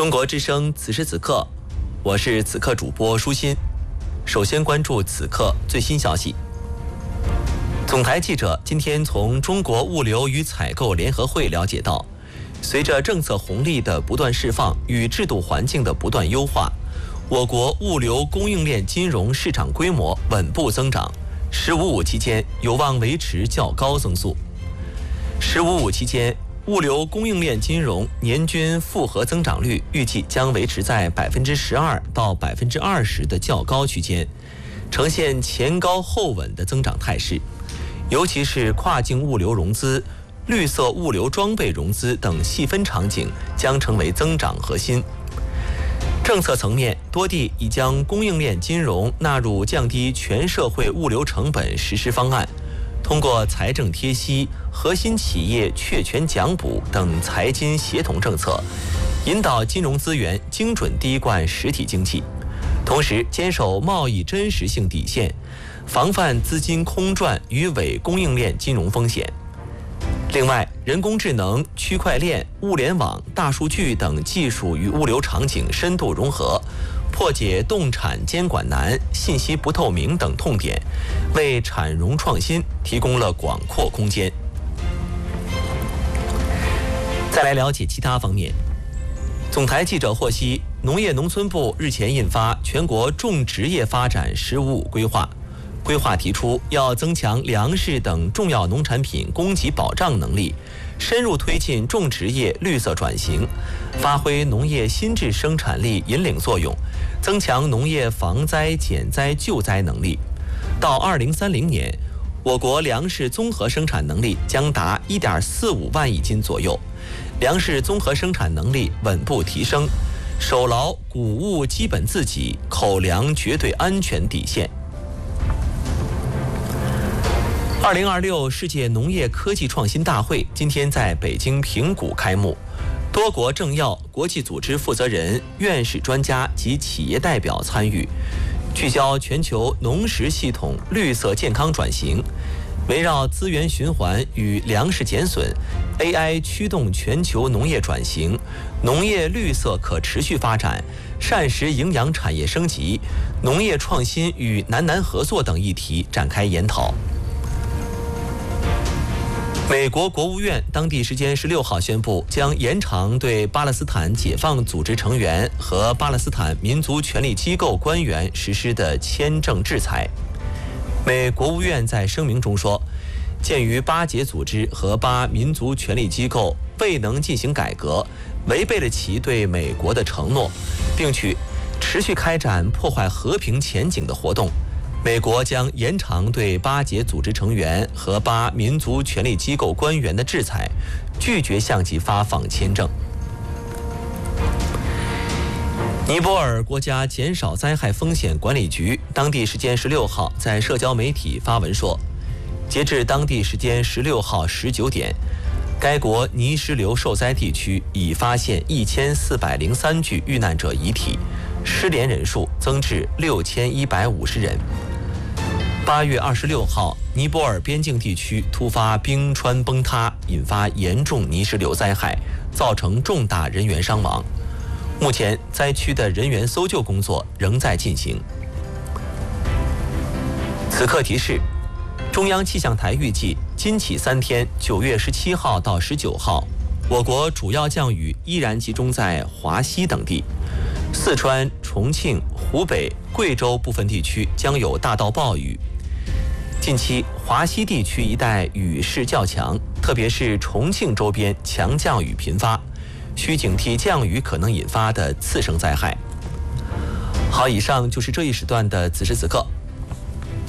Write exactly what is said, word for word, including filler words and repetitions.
中国之声此时此刻，我是此刻主播舒心。首先关注此刻最新消息。总台记者今天从中国物流与采购联合会了解到，随着政策红利的不断释放与制度环境的不断优化，我国物流供应链金融市场规模稳步增长，十五五期间有望维持较高增速。十五五期间，物流供应链金融年均复合增长率预计将维持在百分之十二到百分之二十的较高区间，呈现前高后稳的增长态势。尤其是跨境物流融资、绿色物流装备融资等细分场景将成为增长核心。政策层面，多地已将供应链金融纳入降低全社会物流成本实施方案。通过财政贴息、核心企业确权奖补等财金协同政策，引导金融资源精准滴灌实体经济，同时坚守贸易真实性底线，防范资金空转与伪供应链金融风险。另外，人工智能、区块链、物联网、大数据等技术与物流场景深度融合，破解动产监管难、信息不透明等痛点，为产融创新提供了广阔空间。再来了解其他方面。总台记者获悉，农业农村部日前印发《全国种植业发展“十五五”规划》，规划提出要增强粮食等重要农产品供给保障能力，深入推进种植业绿色转型，发挥农业新质生产力引领作用，增强农业防灾减灾救灾能力。到二零三零年，我国粮食综合生产能力将达 一点四五万亿斤左右，粮食综合生产能力稳步提升，守牢谷物基本自给、口粮绝对安全底线。二零二六世界农业科技创新大会今天在北京平谷开幕，多国政要、国际组织负责人、院士专家及企业代表参与，聚焦全球农食系统绿色健康转型，围绕资源循环与粮食减损、A I 驱动全球农业转型、农业绿色可持续发展、膳食营养产业升级、农业创新与南南合作等议题展开研讨。美国国务院当地时间十六号宣布，将延长对巴勒斯坦解放组织成员和巴勒斯坦民族权力机构官员实施的签证制裁。美国务院在声明中说，鉴于巴解组织和巴民族权力机构未能进行改革，违背了其对美国的承诺，并且持续开展破坏和平前景的活动，美国将延长对巴解组织成员和巴民族权力机构官员的制裁，拒绝向其发放签证。尼泊尔国家减少灾害风险管理局当地时间十六号在社交媒体发文说，截至当地时间十六号十九点，该国泥石流受灾地区已发现一千四百零三具遇难者遗体，失联人数增至六千一百五十人。八月二十六号，尼泊尔边境地区突发冰川崩塌，引发严重泥石流灾害，造成重大人员伤亡。目前，灾区的人员搜救工作仍在进行。此刻提示：中央气象台预计，今起三天，九月十七号到十九号，我国主要降雨依然集中在华西等地。四川、重庆、湖北、贵州部分地区将有大到暴雨。近期华西地区一带雨势较强，特别是重庆周边强降雨频发，需警惕降雨可能引发的次生灾害。好，以上就是这一时段的此时此刻，